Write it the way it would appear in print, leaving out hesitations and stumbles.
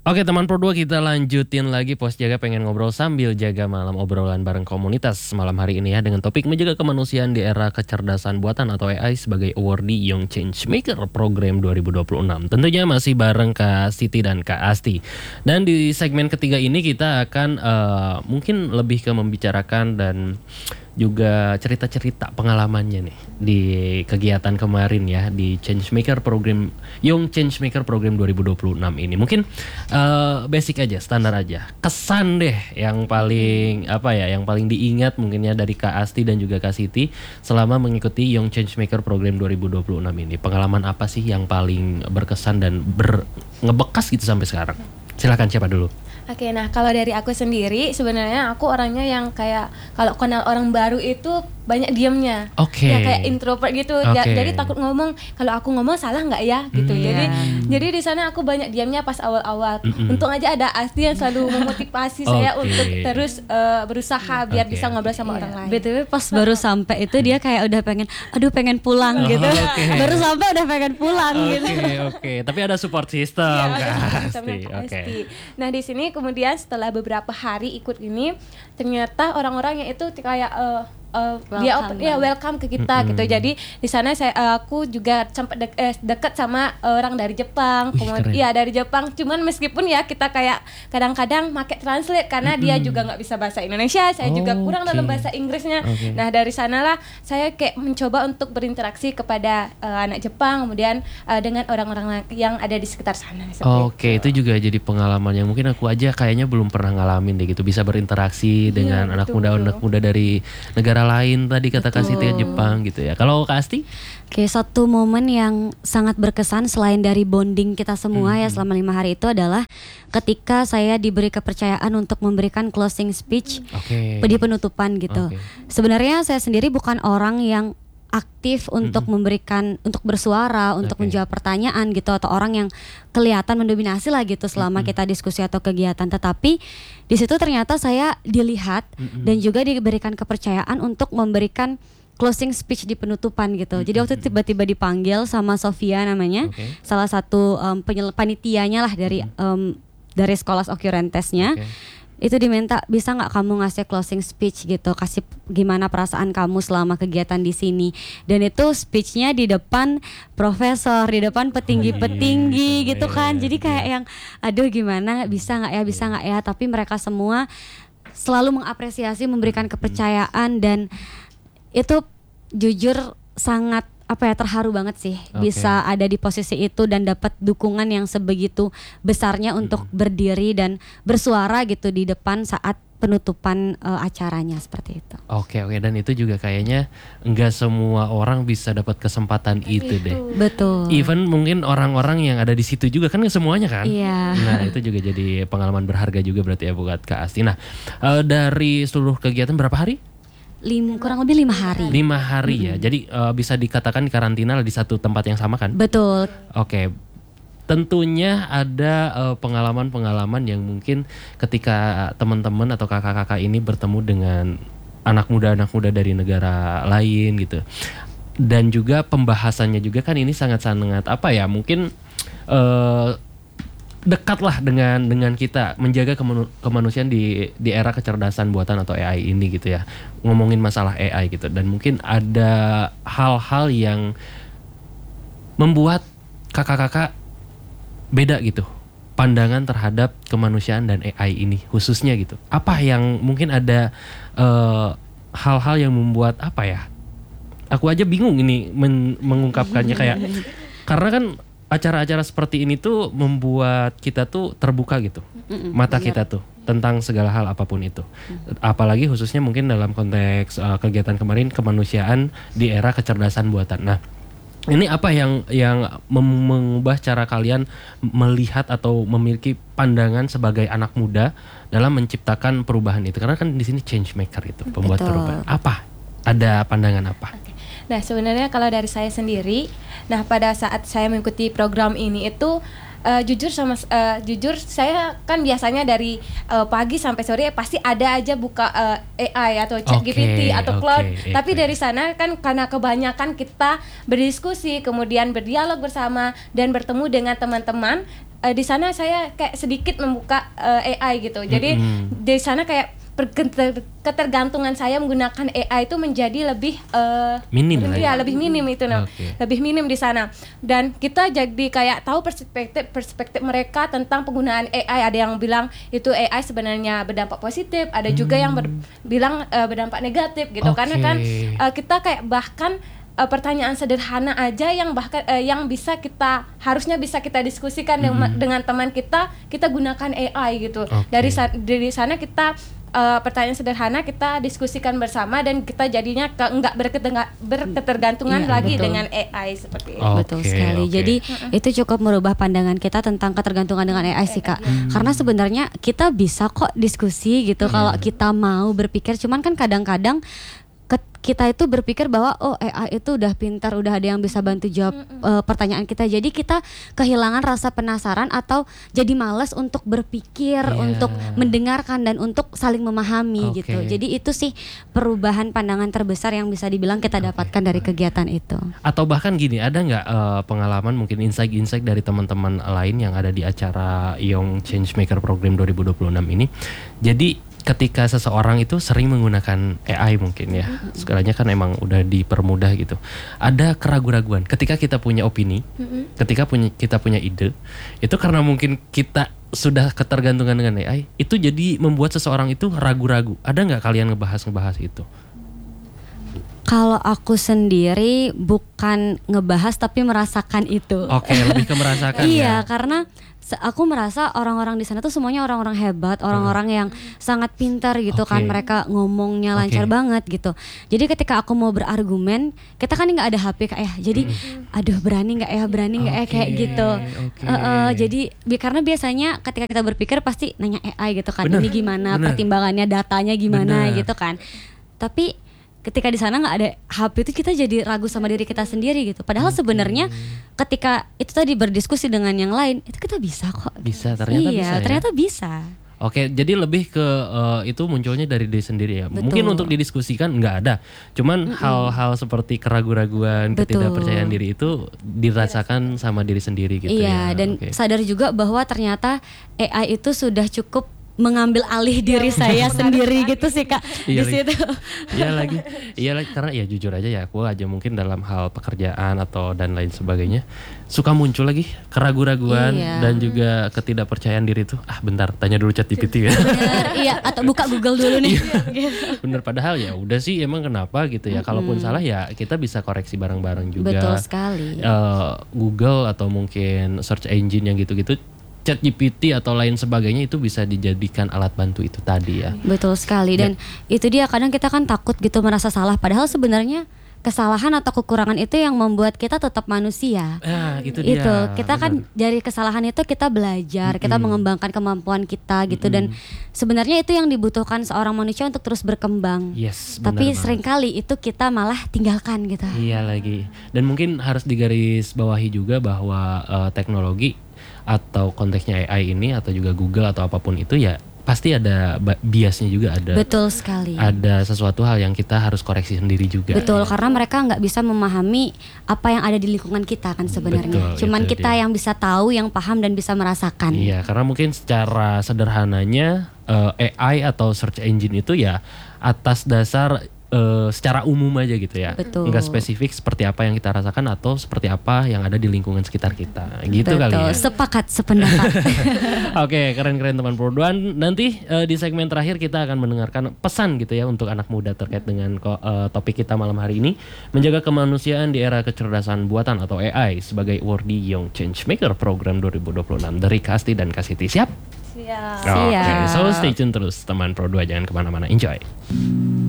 Oke teman Pro 2, kita lanjutin lagi Pos Jaga pengen ngobrol sambil jaga malam, obrolan bareng komunitas malam hari ini ya, dengan topik menjaga kemanusiaan di era kecerdasan buatan atau AI sebagai awardee Young Changemaker Program 2026. Tentunya masih bareng Kak Siti dan Kak Asti. Dan di segmen ketiga ini kita akan mungkin lebih ke membicarakan dan juga cerita-cerita pengalamannya nih di kegiatan kemarin ya, di Changemaker Program, Young Changemaker Program 2026 ini. Mungkin basic aja, standar aja. Kesan deh yang paling yang paling diingat mungkin ya dari Kak Asti dan juga Kak Siti selama mengikuti Young Changemaker Program 2026 ini. Pengalaman apa sih yang paling berkesan dan ngebekas gitu sampai sekarang? Silakan, siapa dulu? Oke, nah kalau dari aku sendiri sebenarnya aku orangnya yang kayak kalau kenal orang baru itu banyak diamnya. Oke. Ya kayak introvert gitu. Oke. Jadi takut ngomong, kalau aku ngomong salah nggak ya gitu. Jadi di sana aku banyak diamnya pas awal-awal. Untung aja ada Asti yang selalu memotivasi saya untuk terus berusaha biar bisa ngobrol sama orang lain. BTW pas baru sampai itu dia kayak udah pengen pulang gitu. Baru sampai udah pengen pulang gitu. Oke. Tapi ada support system Kak Asti. Oke. Nah di sini kemudian setelah beberapa hari ikut ini, ternyata orang-orang yang itu kayak welcome ke kita gitu. Jadi di sana aku juga sempat dekat sama orang dari Jepang. Iya dari Jepang. Cuman meskipun ya kita kayak kadang-kadang pakai translate karena dia juga nggak bisa bahasa Indonesia, saya juga kurang dalam bahasa Inggrisnya. Nah dari sanalah saya kayak mencoba untuk berinteraksi kepada anak Jepang, kemudian dengan orang-orang yang ada di sekitar sana. Oke, itu juga jadi pengalaman yang mungkin aku aja kayaknya belum pernah ngalamin deh gitu, bisa berinteraksi dengan anak muda dari negara lain tadi kata Kak Siti Jepang gitu ya. Kalau Kak Asti? Oke, satu momen yang sangat berkesan selain dari bonding kita semua ya selama 5 hari itu adalah ketika saya diberi kepercayaan untuk memberikan closing speech di penutupan gitu. Sebenarnya saya sendiri bukan orang yang aktif untuk memberikan, untuk bersuara, untuk menjawab pertanyaan gitu, atau orang yang kelihatan mendominasi lah gitu selama kita diskusi atau kegiatan. Tetapi di situ ternyata saya dilihat dan juga diberikan kepercayaan untuk memberikan closing speech di penutupan gitu. Jadi waktu tiba-tiba dipanggil sama Sofia namanya, salah satu panitianya lah dari Scholas Occurrentesnya. Itu diminta, bisa nggak kamu ngasih closing speech gitu, kasih gimana perasaan kamu selama kegiatan di sini. Dan itu speechnya di depan profesor, di depan petinggi-petinggi gitu kan. Jadi kayak yang aduh gimana, bisa nggak ya, tapi mereka semua selalu mengapresiasi, memberikan kepercayaan, dan itu jujur sangat terharu banget sih bisa ada di posisi itu dan dapat dukungan yang sebegitu besarnya untuk berdiri dan bersuara gitu di depan saat penutupan acaranya seperti itu. Oke, dan itu juga kayaknya enggak semua orang bisa dapat kesempatan itu deh. Betul. Even mungkin orang-orang yang ada di situ juga kan semuanya kan. Iya. Nah, itu juga jadi pengalaman berharga juga berarti ya buat Kak Asti. Nah, dari seluruh kegiatan berapa hari? Kurang lebih 5 hari. 5 hari ya. Jadi bisa dikatakan di karantina di satu tempat yang sama kan? Betul. Oke. Tentunya ada pengalaman-pengalaman yang mungkin ketika teman-teman atau kakak-kakak ini bertemu dengan anak muda dari negara lain gitu. Dan juga pembahasannya juga kan ini sangat-sangat mungkin dekat lah dengan kita menjaga kemanusiaan di era kecerdasan buatan atau AI ini gitu ya, ngomongin masalah AI gitu. Dan mungkin ada hal-hal yang membuat kakak-kakak beda gitu pandangan terhadap kemanusiaan dan AI ini khususnya gitu. Apa yang mungkin ada hal-hal yang membuat aku aja bingung ini mengungkapkannya kayak karena kan acara-acara seperti ini tuh membuat kita tuh terbuka gitu, mata kita tuh tentang segala hal apapun itu. Apalagi khususnya mungkin dalam konteks kegiatan kemarin kemanusiaan di era kecerdasan buatan. Nah, ini apa yang mengubah cara kalian melihat atau memiliki pandangan sebagai anak muda dalam menciptakan perubahan itu? Karena kan di sini change maker itu, pembuat perubahan. Apa? Ada pandangan apa? Nah, sebenarnya kalau dari saya sendiri, nah pada saat saya mengikuti program ini itu jujur saya kan biasanya dari pagi sampai sore pasti ada aja buka AI atau ChatGPT atau Claude. Tapi dari sana kan karena kebanyakan kita berdiskusi, kemudian berdialog bersama dan bertemu dengan teman-teman, di sana saya kayak sedikit membuka AI gitu. Jadi di sana kayak ketergantungan saya menggunakan AI itu menjadi lebih minim lebih minim itu lebih minim di sana, dan kita jadi kayak tahu perspektif mereka tentang penggunaan AI. Ada yang bilang itu AI sebenarnya berdampak positif, ada juga yang bilang berdampak negatif gitu. Karena kan kita kayak bahkan pertanyaan sederhana aja yang bahkan yang harusnya bisa kita diskusikan dengan teman kita gunakan AI gitu. Dari sana kita pertanyaan sederhana kita diskusikan bersama dan kita jadinya nggak berketergantungan lagi dengan AI seperti itu. Betul sekali. Jadi itu cukup merubah pandangan kita tentang ketergantungan dengan AI sih Kak. Karena sebenarnya kita bisa kok diskusi gitu kalau kita mau berpikir. Cuman kan kadang-kadang kita itu berpikir bahwa AI itu udah pintar, udah ada yang bisa bantu jawab pertanyaan kita. Jadi kita kehilangan rasa penasaran atau jadi malas untuk berpikir, untuk mendengarkan dan untuk saling memahami gitu. Jadi itu sih perubahan pandangan terbesar yang bisa dibilang kita dapatkan dari kegiatan itu. Atau bahkan gini, ada nggak pengalaman mungkin insight dari teman-teman lain yang ada di acara Young Changemaker Program 2026 ini? Jadi ketika seseorang itu sering menggunakan AI mungkin ya, sekarangnya kan emang udah dipermudah gitu. Ada keraguan-raguan ketika kita punya opini, ketika kita punya ide, itu karena mungkin kita sudah ketergantungan dengan AI, itu jadi membuat seseorang itu ragu-ragu. Ada nggak kalian ngebahas itu? Kalau aku sendiri bukan ngebahas tapi merasakan itu. Lebih ke merasakan. Iya, karena aku merasa orang-orang di sana tuh semuanya orang-orang hebat, orang-orang yang sangat pintar gitu kan, mereka ngomongnya lancar banget gitu. Jadi ketika aku mau berargumen, kita kan nggak ada HP Kak ya, jadi aduh berani nggak ya kayak gitu. Jadi karena biasanya ketika kita berpikir pasti nanya AI gitu kan, ini gimana pertimbangannya, datanya gimana gitu kan. Tapi ketika di sana nggak ada HP itu kita jadi ragu sama diri kita sendiri gitu. Padahal sebenarnya ketika itu tadi berdiskusi dengan yang lain itu kita bisa kok. Ternyata bisa. Jadi lebih ke itu munculnya dari diri sendiri ya. Betul. Mungkin untuk didiskusikan nggak ada. Cuman hal-hal seperti keraguan-raguan, ketidakpercayaan diri itu dirasakan sama diri sendiri gitu ya. Dan sadar juga bahwa ternyata AI itu sudah cukup mengambil alih diri saya sendiri gitu sih Kak di situ. Iya lagi karena ya jujur aja ya, aku aja mungkin dalam hal pekerjaan atau dan lain sebagainya suka muncul lagi keraguan-raguan dan juga ketidakpercayaan diri tuh. Bentar tanya dulu ChatGPT ya. Bener, atau buka Google dulu nih. Bener, padahal ya udah sih emang kenapa gitu ya. Kalaupun salah ya kita bisa koreksi bareng-bareng juga. Betul sekali. Google atau mungkin search engine yang gitu-gitu, ChatGPT atau lain sebagainya itu bisa dijadikan alat bantu itu tadi ya. Betul sekali. Dan itu dia, kadang kita kan takut gitu merasa salah, padahal sebenarnya kesalahan atau kekurangan itu yang membuat kita tetap manusia. Itu dia. Kita kan dari kesalahan itu kita belajar, kita mengembangkan kemampuan kita gitu. Dan sebenarnya itu yang dibutuhkan seorang manusia untuk terus berkembang. Tapi seringkali itu kita malah tinggalkan gitu. Iya lagi. Dan mungkin harus digaris bawahi juga bahwa teknologi atau konteksnya AI ini atau juga Google atau apapun itu ya pasti ada biasnya juga ada. Betul sekali. Ada sesuatu hal yang kita harus koreksi sendiri juga. Betul, karena mereka nggak bisa memahami apa yang ada di lingkungan kita kan sebenarnya. Cuman kita yang bisa tahu, yang paham dan bisa merasakan. Iya, karena mungkin secara sederhananya AI atau search engine itu ya atas dasar secara umum aja gitu ya. Betul. Nggak spesifik seperti apa yang kita rasakan atau seperti apa yang ada di lingkungan sekitar kita. Gitu kali ya. Sepakat, sependapat. Oke, keren-keren teman Produan. Nanti di segmen terakhir kita akan mendengarkan pesan gitu ya untuk anak muda terkait dengan topik kita malam hari ini, menjaga kemanusiaan di era kecerdasan buatan atau AI sebagai awardee Young Changemaker Program 2026 dari Kasti dan Kasiti. Siap? Siap. Oke, so stay tune terus teman Pro2, jangan kemana-mana. Enjoy.